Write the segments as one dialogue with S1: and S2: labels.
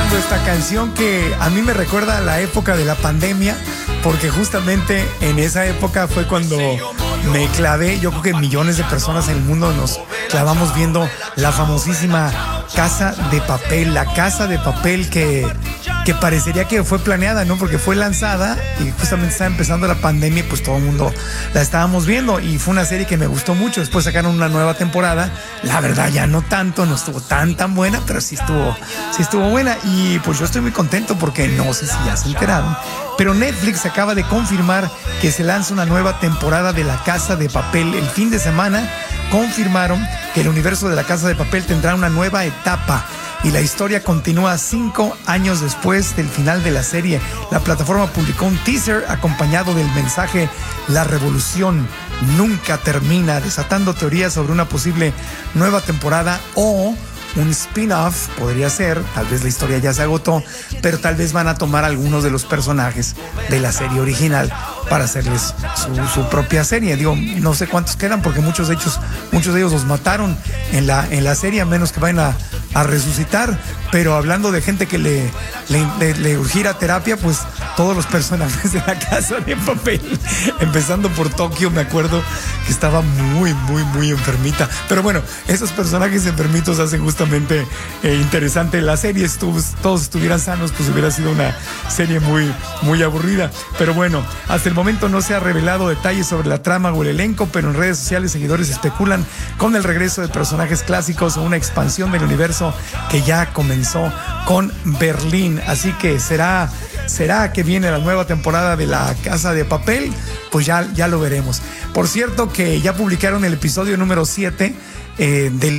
S1: escuchando esta canción que a mí me recuerda a la época de la pandemia, porque justamente en esa época fue cuando me clavé. Yo creo que millones de personas en el mundo nos clavamos viendo la famosísima Casa de Papel, la Casa de Papel que parecería que fue planeada, ¿no? Porque fue lanzada y justamente estaba empezando la pandemia y pues todo el mundo la estábamos viendo, y fue una serie que me gustó mucho. Después sacaron una nueva temporada, la verdad ya no tanto, no estuvo tan buena, pero sí estuvo buena, y pues yo estoy muy contento porque no sé si ya se enteraron, pero Netflix acaba de confirmar que se lanza una nueva temporada de La Casa de Papel. El fin de semana confirmaron que el universo de La Casa de Papel tendrá una nueva etapa y la historia continúa 5 años después del final de la serie. La plataforma publicó un teaser acompañado del mensaje: la revolución nunca termina, desatando teorías sobre una posible nueva temporada o un spin-off. Podría ser, tal vez la historia ya se agotó, pero tal vez van a tomar algunos de los personajes de la serie original para hacerles su propia serie. Digo, no sé cuántos quedan, porque muchos de ellos los mataron en la serie, a menos que vayan a resucitar. Pero hablando de gente que le urgiera terapia, pues todos los personajes de La Casa de Papel, empezando por Tokio, me acuerdo que estaba muy enfermita. Pero bueno, esos personajes enfermitos hacen justamente interesante la serie. Si todos estuvieran sanos, pues hubiera sido una serie muy aburrida. Pero bueno, hasta el momento no se ha revelado detalles sobre la trama o el elenco, pero en redes sociales seguidores especulan con el regreso de personajes clásicos o una expansión del universo que ya comenzó con Berlín. Así que ¿será que viene la nueva temporada de La Casa de Papel? Pues ya lo veremos. Por cierto, que ya publicaron el episodio número 7 de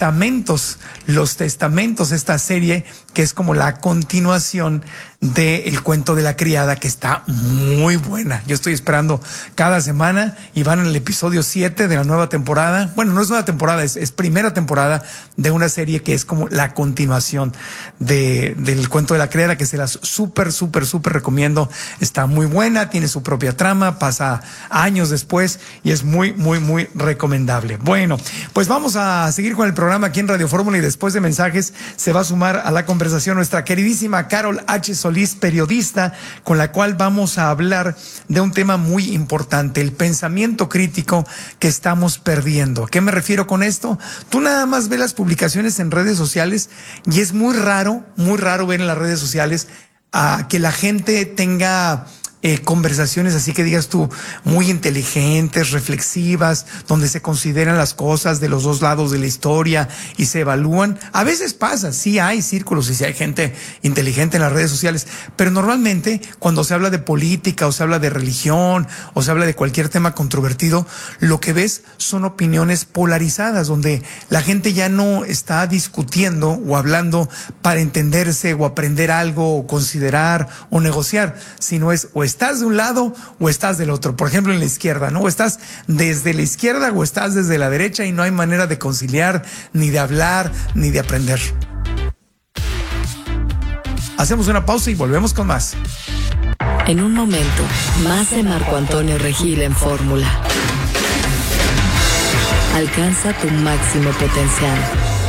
S1: Los Testamentos, esta serie que es como la continuación de El Cuento de la Criada, que está muy buena. Yo estoy esperando cada semana y van en el episodio 7 de la nueva temporada. Bueno, no es nueva temporada, es primera temporada de una serie que es como la continuación del Cuento de la Criada, que se las súper recomiendo. Está muy buena, tiene su propia trama, pasa años después y es muy recomendable. Bueno, pues vamos a seguir con el programa aquí en Radio Fórmula, y después de mensajes se va a sumar a la conversación nuestra queridísima Carol H. Solís, periodista, con la cual vamos a hablar de un tema muy importante: el pensamiento crítico que estamos perdiendo. ¿A qué me refiero con esto? Tú nada más ves las publicaciones en redes sociales y es muy raro ver en las redes sociales que la gente tenga conversaciones así que digas tú muy inteligentes, reflexivas, donde se consideran las cosas de los dos lados de la historia y se evalúan. A veces pasa, sí hay círculos y sí hay gente inteligente en las redes sociales, pero normalmente cuando se habla de política o se habla de religión o se habla de cualquier tema controvertido, lo que ves son opiniones polarizadas, donde la gente ya no está discutiendo o hablando para entenderse o aprender algo o considerar o negociar, sino es o estás de un lado o estás del otro. Por ejemplo, en la izquierda, ¿no? O estás desde la izquierda o estás desde la derecha, y no hay manera de conciliar, ni de hablar, ni de aprender. Hacemos una pausa y volvemos con más.
S2: En un momento, más de Marco Antonio Regil en Fórmula. Alcanza tu máximo potencial.